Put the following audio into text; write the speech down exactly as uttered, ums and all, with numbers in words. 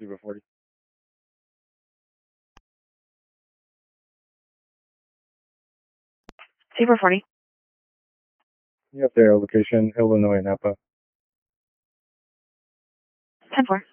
Zebra forty. Zebra forty. You have their location, Illinois, Napa. ten four.